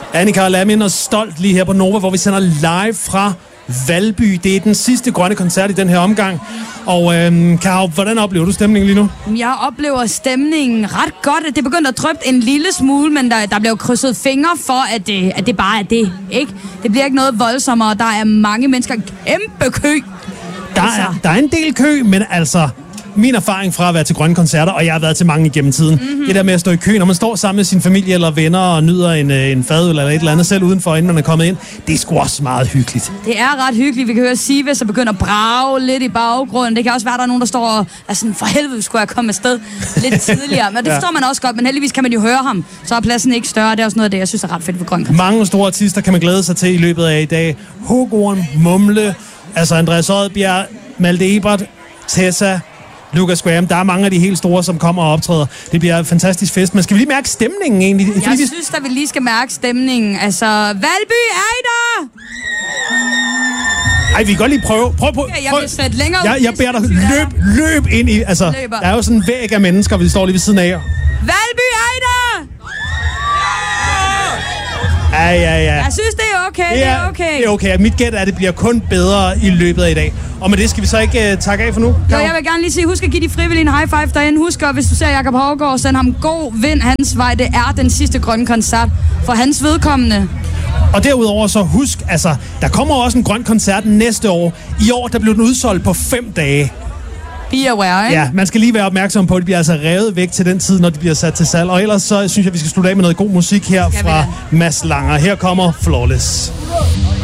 Annika og Lamin og Stolt lige her på Nova, hvor vi sender live fra Valby. Det er den sidste grønne koncert i den her omgang. Og Karup, hvordan oplever du stemningen lige nu? Jeg oplever stemningen ret godt. Det er begyndt at dryppe en lille smule, men der bliver krydset fingre for, at det bare er det, ikke? Det bliver ikke noget voldsommere. Der er mange mennesker. Kæmpe kø. Der er en del kø, men altså... Min erfaring fra at være til grønne koncerter, og jeg har været til mange igennem tiden, det der med at stå i kø, når man står sammen med sin familie eller venner og nyder en fadøl eller et eller andet selv udenfor, inden man er kommet ind, det er sgu også meget hyggeligt. Det er ret hyggeligt. Vi kan høre Sive, så begynder at brage lidt i baggrunden. Det kan også være, der er nogen, der står og er sådan, for helvede skulle jeg komme afsted lidt tidligere. Men det forstår man også godt, men heldigvis kan man jo høre ham. Så er pladsen ikke større. Det er også noget af det, jeg synes er ret fedt ved grønne koncerter. Mange store artister kan man glæde sig til i løbet af i dag. Hugoen, Mumle, altså Andreas Odbjerg, Malte Ebert, Tessa, Lucas Graham. Der er mange af de helt store, som kommer og optræder. Det bliver en fantastisk fest. Men skal vi lige mærke stemningen egentlig? Jeg synes, at vi lige skal mærke stemningen. Altså, Valby, er I der? Ej, vi kan godt lige prøve. Prøv. Jeg vil sætte længere ud. Jeg beder dig, løb ind i... Altså, Løber. der er jo sådan en væg af mennesker, vi står lige ved siden af. Valby, er I der? Ja. Jeg synes, det er okay. Det er okay. Mit gæt er, at det bliver kun bedre i løbet af i dag. Og med det skal vi så ikke takke af for nu? Jo, jeg vil gerne lige sige, husk at give de frivillige en high five derinde. Husk at, hvis du ser Jakob Haugaard, send ham god vind hans vej. Det er den sidste grønne koncert for hans vedkommende. Og derudover så husk, altså, der kommer også en grøn koncert næste år. I år, der blev den udsolgt på 5 dage. Be aware, ikke? Ja, man skal lige være opmærksom på, at de bliver altså revet væk til den tid, når de bliver sat til salg. Og ellers så synes jeg, vi skal slutte af med noget god musik her fra Mads Langer. Her kommer Flawless.